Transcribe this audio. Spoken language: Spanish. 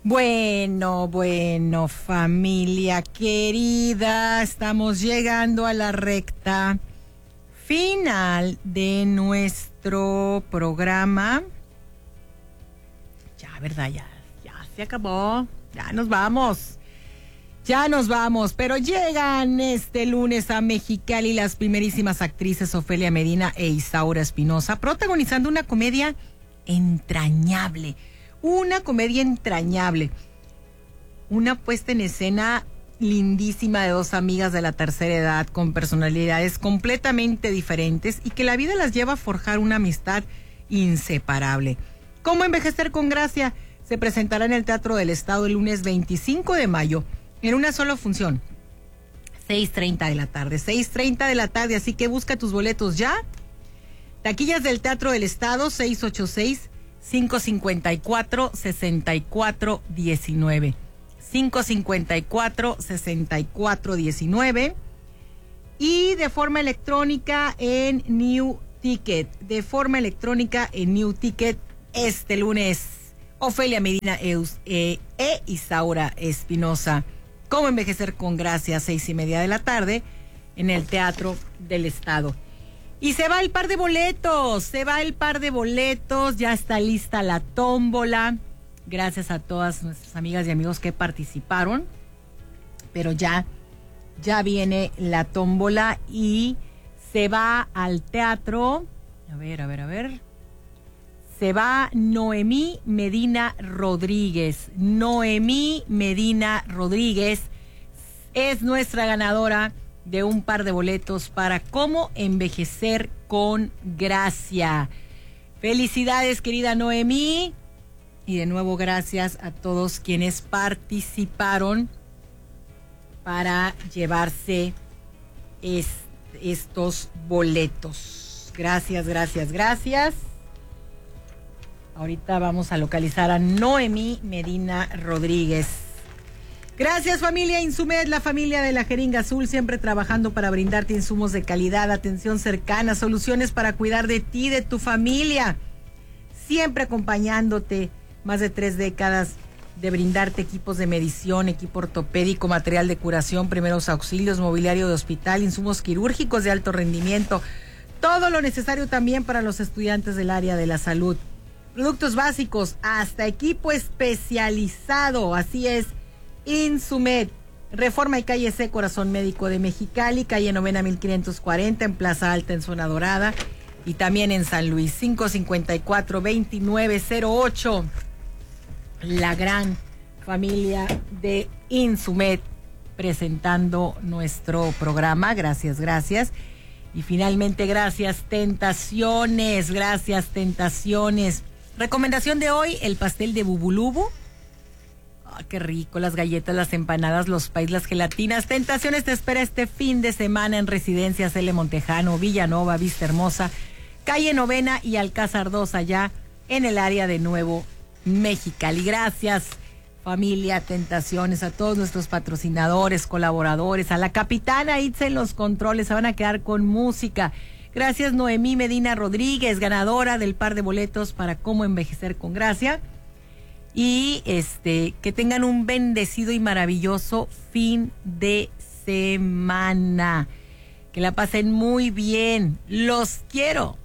Bueno, familia querida, estamos llegando a la recta final de nuestro programa. Ya, ¿verdad? Ya se acabó. Ya nos vamos, pero llegan este lunes a Mexicali las primerísimas actrices Ofelia Medina e Isaura Espinosa, protagonizando una comedia entrañable. Una puesta en escena lindísima de dos amigas de la tercera edad con personalidades completamente diferentes y que la vida las lleva a forjar una amistad inseparable. ¿Cómo envejecer con gracia? Se presentará en el Teatro del Estado el lunes 25 de mayo en una sola función, 6:30 de la tarde, así que busca tus boletos ya. Taquillas del Teatro del Estado, 686-554-6419. 554-6419. Y de forma electrónica en New Ticket. Este lunes, Ofelia Medina e Isaura Espinosa. ¿Cómo envejecer con gracia? 6:30 de la tarde en el Teatro del Estado. Y se va el par de boletos, ya está lista la tómbola. Gracias a todas nuestras amigas y amigos que participaron. Pero ya viene la tómbola y se va al teatro. A ver. Se va Noemí Medina Rodríguez. Noemí Medina Rodríguez es nuestra ganadora de un par de boletos para Cómo envejecer con gracia. Felicidades, querida Noemí. Y de nuevo, gracias a todos quienes participaron para llevarse estos boletos. Gracias. Ahorita vamos a localizar a Noemí Medina Rodríguez. Gracias, familia Insumed, la familia de la Jeringa Azul, siempre trabajando para brindarte insumos de calidad, atención cercana, soluciones para cuidar de ti, de tu familia. Siempre acompañándote, más de 3 décadas de brindarte equipos de medición, equipo ortopédico, material de curación, primeros auxilios, mobiliario de hospital, insumos quirúrgicos de alto rendimiento. Todo lo necesario también para los estudiantes del área de la salud. Productos básicos, hasta equipo especializado, así es. Insumed, Reforma y Calle C, Corazón Médico de Mexicali, calle Novena 1540, en Plaza Alta, en Zona Dorada, y también en San Luis, 554-2908. La gran familia de Insumed presentando nuestro programa. Gracias. Y finalmente, gracias Tentaciones. Recomendación de hoy, el pastel de Bubulubu. Qué rico, las galletas, las empanadas, los país, las gelatinas. Tentaciones te espera este fin de semana en Residencias L. Montejano, Villanova, Vista Hermosa, calle Novena y Alcázar 2, allá en el área de Nuevo Mexicali. Gracias, familia Tentaciones, a todos nuestros patrocinadores, colaboradores, a la capitana Itza en los controles, se van a quedar con música. Gracias, Noemí Medina Rodríguez, ganadora del par de boletos para Cómo envejecer con gracia. Y que tengan un bendecido y maravilloso fin de semana. Que la pasen muy bien. Los quiero.